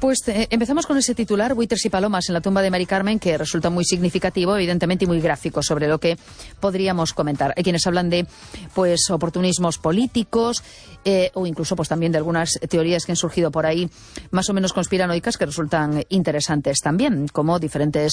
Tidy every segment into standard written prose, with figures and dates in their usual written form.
Pues empezamos con ese titular, Buitres y Palomas en la tumba de Mari Carmen, que resulta muy significativo, evidentemente, y muy gráfico sobre lo que podríamos comentar. Hay quienes hablan de oportunismos políticos o incluso también de algunas teorías que han surgido por ahí más o menos conspiranoicas que resultan interesantes también, como diferentes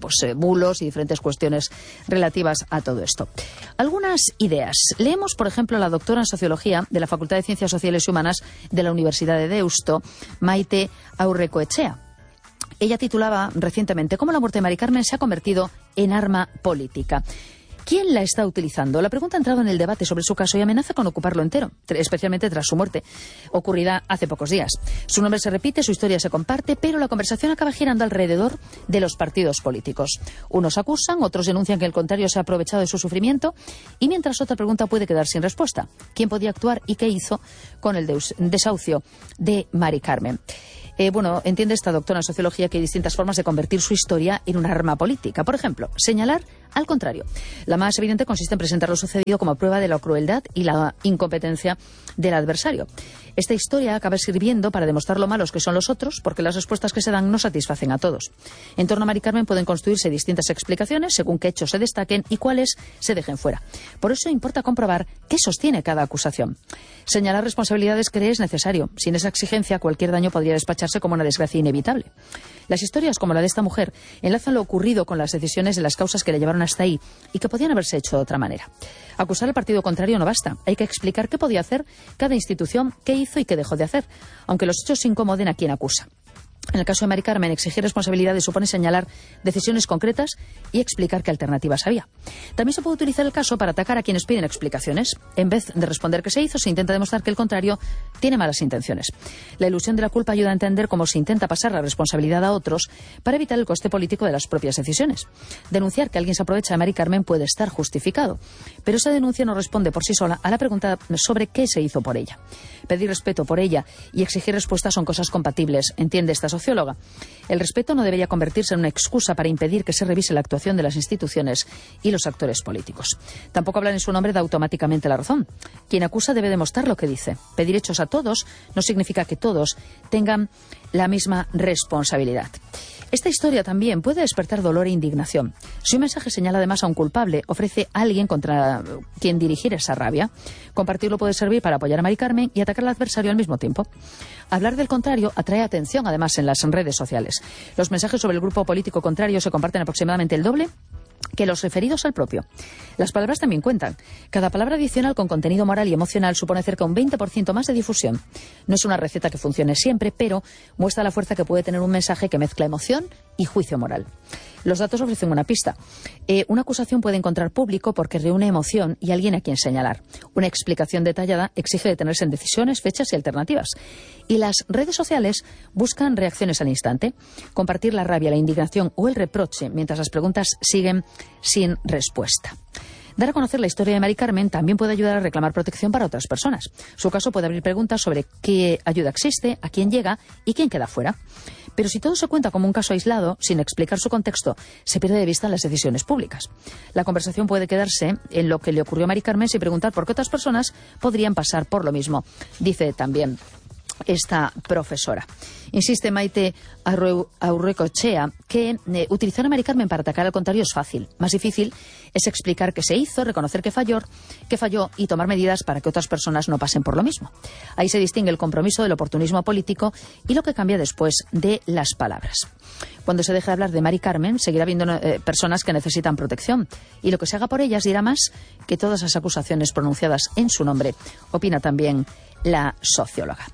bulos y diferentes cuestiones relativas a todo esto. Algunas ideas. Leemos, por ejemplo, a la doctora en Sociología de la Facultad de Ciencias Sociales y Humanas de la Universidad de Deusto, Maite Aurrecoetxea. Ella titulaba recientemente cómo la muerte de Mari Carmen se ha convertido en arma política. ¿Quién la está utilizando? La pregunta ha entrado en el debate sobre su caso y amenaza con ocuparlo entero, especialmente tras su muerte, ocurrida hace pocos días. Su nombre se repite, su historia se comparte, pero la conversación acaba girando alrededor de los partidos políticos. Unos acusan, otros denuncian que el contrario se ha aprovechado de su sufrimiento, y mientras otra pregunta puede quedar sin respuesta. ¿Quién podía actuar y qué hizo con el desahucio de Mari Carmen? Entiende esta doctora en Sociología que hay distintas formas de convertir su historia en una arma política. Por ejemplo, señalar al contrario. La más evidente consiste en presentar lo sucedido como prueba de la crueldad y la incompetencia del adversario. Esta historia acaba sirviendo para demostrar lo malos que son los otros, porque las respuestas que se dan no satisfacen a todos. En torno a Mari Carmen pueden construirse distintas explicaciones según qué hechos se destaquen y cuáles se dejen fuera. Por eso importa comprobar qué sostiene cada acusación. Señalar responsabilidades es necesario. Sin esa exigencia, cualquier daño podría despacharse como una desgracia inevitable. Las historias como la de esta mujer enlazan lo ocurrido con las decisiones de las causas que le llevaron hasta ahí y que podían haberse hecho de otra manera. Acusar al partido contrario no basta. Hay que explicar qué podía hacer cada institución, qué hizo y qué dejó de hacer, aunque los hechos incomoden a quien acusa. En el caso de Mari Carmen, exigir responsabilidades supone señalar decisiones concretas y explicar qué alternativas había. También se puede utilizar el caso para atacar a quienes piden explicaciones. En vez de responder qué se hizo, se intenta demostrar que el contrario tiene malas intenciones. La ilusión de la culpa ayuda a entender cómo se intenta pasar la responsabilidad a otros para evitar el coste político de las propias decisiones. Denunciar que alguien se aprovecha de Mari Carmen puede estar justificado, pero esa denuncia no responde por sí sola a la pregunta sobre qué se hizo por ella. Pedir respeto por ella y exigir respuestas son cosas compatibles, entiende esta socióloga. El respeto no debería convertirse en una excusa para impedir que se revise la actuación de las instituciones y los actores políticos. Tampoco hablar en su nombre da automáticamente la razón. Quien acusa debe demostrar lo que dice. Pedir hechos a todos no significa que todos tengan la misma responsabilidad. Esta historia también puede despertar dolor e indignación. Si un mensaje señala además a un culpable, ofrece a alguien contra quien dirigir esa rabia. Compartirlo puede servir para apoyar a Mari Carmen y atacar al adversario al mismo tiempo. Hablar del contrario atrae atención además en las redes sociales. Los mensajes sobre el grupo político contrario se comparten aproximadamente el doble que los referidos al propio. Las palabras también cuentan. Cada palabra adicional con contenido moral y emocional supone cerca de un 20% más de difusión. No es una receta que funcione siempre, pero muestra la fuerza que puede tener un mensaje que mezcla emoción y juicio moral. Los datos ofrecen una pista. Una acusación puede encontrar público porque reúne emoción y alguien a quien señalar. Una explicación detallada exige detenerse en decisiones, fechas y alternativas. Y las redes sociales buscan reacciones al instante. Compartir la rabia, la indignación o el reproche mientras las preguntas siguen sin respuesta. Dar a conocer la historia de Mari Carmen también puede ayudar a reclamar protección para otras personas. Su caso puede abrir preguntas sobre qué ayuda existe, a quién llega y quién queda fuera. Pero si todo se cuenta como un caso aislado, sin explicar su contexto, se pierde de vista en las decisiones públicas. La conversación puede quedarse en lo que le ocurrió a Mari Carmen sin preguntar por qué otras personas podrían pasar por lo mismo, dice también esta profesora. Insiste Maite Aurrecoetxea que utilizar a Mari Carmen para atacar al contrario es fácil. Más difícil es explicar qué se hizo, reconocer que falló y tomar medidas para que otras personas no pasen por lo mismo. Ahí se distingue el compromiso del oportunismo político y lo que cambia después de las palabras. Cuando se deje de hablar de Mari Carmen, seguirá habiendo personas que necesitan protección y lo que se haga por ellas dirá más que todas las acusaciones pronunciadas en su nombre, opina también la socióloga.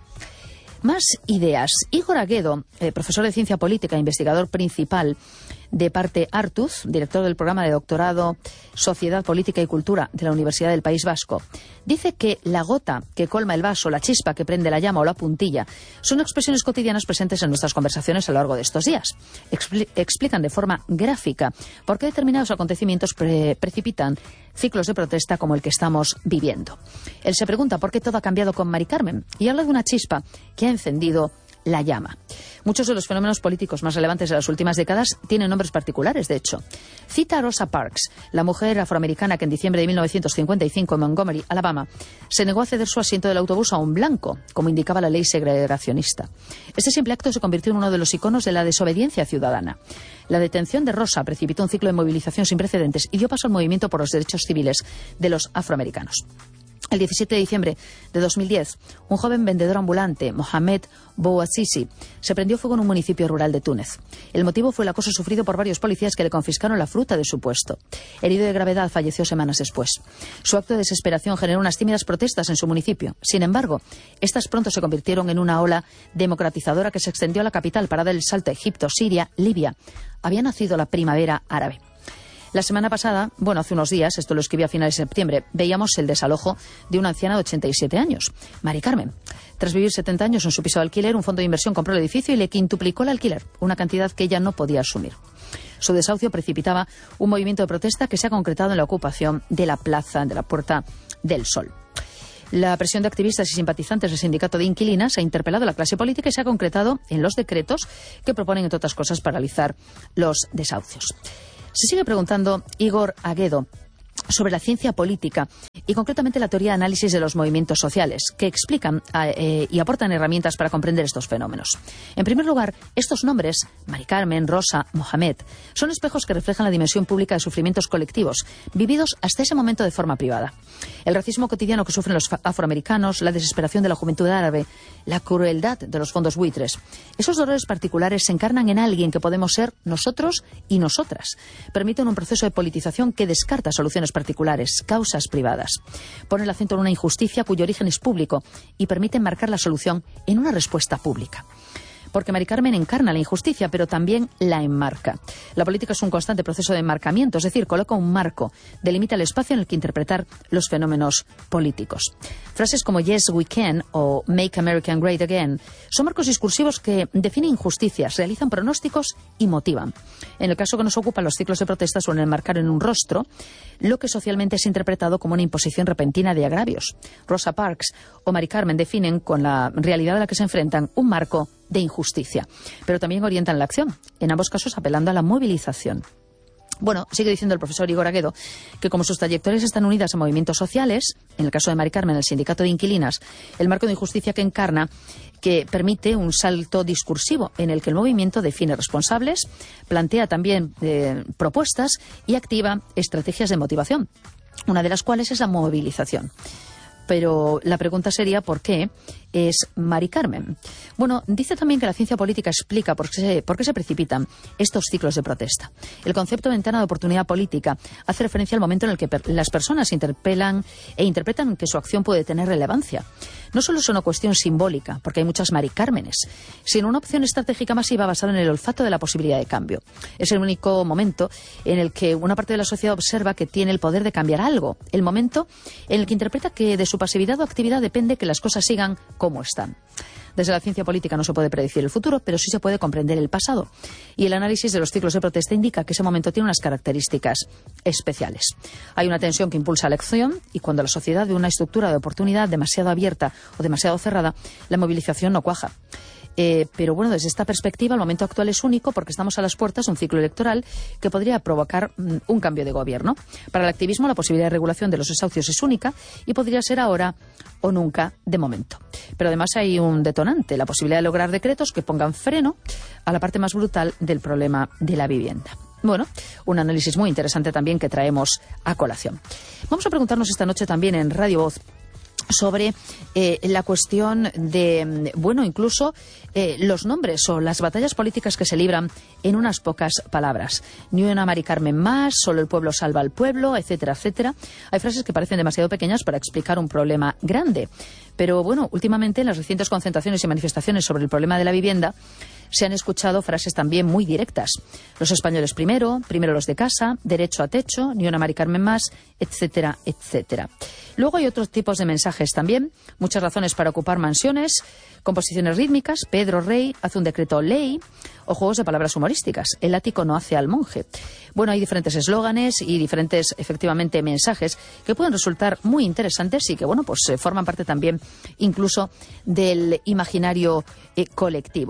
Más ideas. Igor Aguedo, profesor de Ciencia Política e investigador principal de Parte Artuz, director del programa de doctorado Sociedad, Política y Cultura de la Universidad del País Vasco, dice que la gota que colma el vaso, la chispa que prende la llama o la puntilla son expresiones cotidianas presentes en nuestras conversaciones a lo largo de estos días. Explican de forma gráfica por qué determinados acontecimientos precipitan ciclos de protesta como el que estamos viviendo. Él se pregunta por qué todo ha cambiado con Mari Carmen y habla de una chispa que ha encendido la llama. Muchos de los fenómenos políticos más relevantes de las últimas décadas tienen nombres particulares, de hecho. Cita a Rosa Parks, la mujer afroamericana que en diciembre de 1955 en Montgomery, Alabama, se negó a ceder su asiento del autobús a un blanco, como indicaba la ley segregacionista. Este simple acto se convirtió en uno de los iconos de la desobediencia ciudadana. La detención de Rosa precipitó un ciclo de movilización sin precedentes y dio paso al movimiento por los derechos civiles de los afroamericanos. El 17 de diciembre de 2010, un joven vendedor ambulante, Mohamed Bouazizi, se prendió fuego en un municipio rural de Túnez. El motivo fue el acoso sufrido por varios policías que le confiscaron la fruta de su puesto. Herido de gravedad, falleció semanas después. Su acto de desesperación generó unas tímidas protestas en su municipio. Sin embargo, estas pronto se convirtieron en una ola democratizadora que se extendió a la capital para dar el salto a Egipto, Siria, Libia. Había nacido la primavera árabe. La semana pasada, hace unos días, esto lo escribí a finales de septiembre, veíamos el desalojo de una anciana de 87 años, Mari Carmen. Tras vivir 70 años en su piso de alquiler, un fondo de inversión compró el edificio y le quintuplicó el alquiler, una cantidad que ella no podía asumir. Su desahucio precipitaba un movimiento de protesta que se ha concretado en la ocupación de la plaza de la Puerta del Sol. La presión de activistas y simpatizantes del sindicato de inquilinas ha interpelado a la clase política y se ha concretado en los decretos que proponen, entre otras cosas, paralizar los desahucios. Se sigue preguntando Igor Aguedo sobre la ciencia política y concretamente la teoría de análisis de los movimientos sociales, que explican y aportan herramientas para comprender estos fenómenos. En primer lugar, estos nombres, Mari Carmen, Rosa, Mohamed, son espejos que reflejan la dimensión pública de sufrimientos colectivos, vividos hasta ese momento de forma privada. El racismo cotidiano que sufren los afroamericanos, la desesperación de la juventud árabe, la crueldad de los fondos buitres. Esos dolores particulares se encarnan en alguien que podemos ser nosotros y nosotras. Permiten un proceso de politización que descarta soluciones particulares, causas privadas. Pone el acento en una injusticia cuyo origen es público y permite marcar la solución en una respuesta pública. Porque Mari Carmen encarna la injusticia, pero también la enmarca. La política es un constante proceso de enmarcamiento, es decir, coloca un marco, delimita el espacio en el que interpretar los fenómenos políticos. Frases como Yes, we can o Make America Great Again son marcos discursivos que definen injusticias, realizan pronósticos y motivan. En el caso que nos ocupa, los ciclos de protesta suelen enmarcar en un rostro lo que socialmente es interpretado como una imposición repentina de agravios. Rosa Parks o Mari Carmen definen, con la realidad a la que se enfrentan, un marco de injusticia, pero también orientan la acción, en ambos casos apelando a la movilización. Sigue diciendo el profesor Igor Aguedo que como sus trayectorias están unidas a movimientos sociales, en el caso de Mari Carmen, el sindicato de inquilinas, el marco de injusticia que encarna que permite un salto discursivo en el que el movimiento define responsables, plantea también propuestas y activa estrategias de motivación, una de las cuales es la movilización. Pero la pregunta sería ¿por qué es Mari Carmen? Dice también que la ciencia política explica por qué se precipitan estos ciclos de protesta. El concepto de ventana de oportunidad política hace referencia al momento en el que las personas interpelan e interpretan que su acción puede tener relevancia. No solo es una cuestión simbólica, porque hay muchas Mari Cármenes, sino una opción estratégica masiva basada en el olfato de la posibilidad de cambio. Es el único momento en el que una parte de la sociedad observa que tiene el poder de cambiar algo. El momento en el que interpreta que de su pasividad o actividad depende que las cosas sigan como están. Desde la ciencia política no se puede predecir el futuro, pero sí se puede comprender el pasado. Y el análisis de los ciclos de protesta indica que ese momento tiene unas características especiales. Hay una tensión que impulsa la acción y cuando la sociedad ve una estructura de oportunidad demasiado abierta o demasiado cerrada, la movilización no cuaja. Pero desde esta perspectiva el momento actual es único porque estamos a las puertas de un ciclo electoral que podría provocar un cambio de gobierno. Para el activismo la posibilidad de regulación de los desahucios es única y podría ser ahora o nunca de momento. Pero además hay un detonante, la posibilidad de lograr decretos que pongan freno a la parte más brutal del problema de la vivienda. Un análisis muy interesante también que traemos a colación. Vamos a preguntarnos esta noche también en Radio Voz sobre la cuestión de, incluso los nombres o las batallas políticas que se libran en unas pocas palabras. Ni una Mari Carmen más, solo el pueblo salva al pueblo, etcétera, etcétera. Hay frases que parecen demasiado pequeñas para explicar un problema grande. Pero últimamente en las recientes concentraciones y manifestaciones sobre el problema de la vivienda se han escuchado frases también muy directas. Los españoles primero los de casa, derecho a techo, ni una Mari Carmen más, etcétera, etcétera. Luego hay otros tipos de mensajes también, muchas razones para ocupar mansiones, composiciones rítmicas, Pedro Rey hace un decreto ley, o juegos de palabras humorísticas, el ático no hace al monje. Hay diferentes eslóganes y diferentes, efectivamente, mensajes que pueden resultar muy interesantes y que, forman parte también incluso del imaginario colectivo.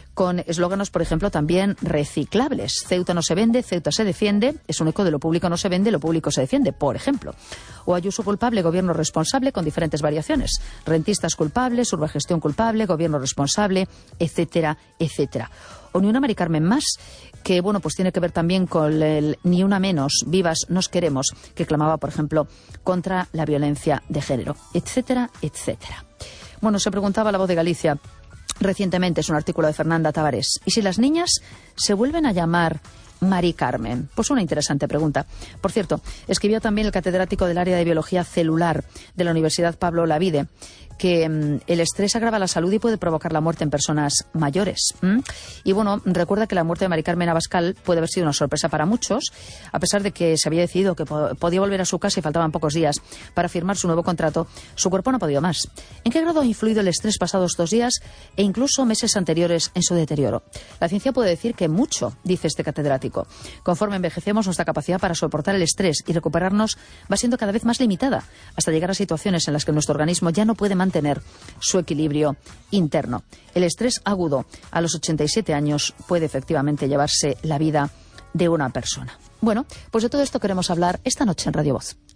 con eslóganos, por ejemplo, también reciclables. Ceuta no se vende, Ceuta se defiende, es un eco de lo público no se vende, lo público se defiende, por ejemplo. O Ayuso culpable, gobierno responsable, con diferentes variaciones. Rentistas culpables, urbagestión culpable, gobierno responsable, etcétera, etcétera. O ni una Mari Carmen más, que bueno, pues tiene que ver también con el ni una menos, vivas nos queremos, que clamaba, por ejemplo, contra la violencia de género, etcétera, etcétera. Bueno, se preguntaba La Voz de Galicia recientemente, es un artículo de Fernanda Tavares, ¿y si las niñas se vuelven a llamar Mari Carmen? Pues una interesante pregunta. Por cierto, escribió también el catedrático del área de biología celular de la Universidad Pablo Olavide que el estrés agrava la salud y puede provocar la muerte en personas mayores. Y bueno, recuerda que la muerte de Mari Carmen Abascal puede haber sido una sorpresa para muchos, a pesar de que se había decidido que podía volver a su casa y faltaban pocos días para firmar su nuevo contrato. Su cuerpo no ha podido más. ¿En qué grado ha influido el estrés pasados 2 días e incluso meses anteriores en su deterioro? La ciencia puede decir que mucho, dice este catedrático. Conforme envejecemos, nuestra capacidad para soportar el estrés y recuperarnos va siendo cada vez más limitada, hasta llegar a situaciones en las que nuestro organismo ya no puede mantener su equilibrio interno. El estrés agudo a los 87 años puede efectivamente llevarse la vida de una persona. Bueno, pues de todo esto queremos hablar esta noche en Radio Voz.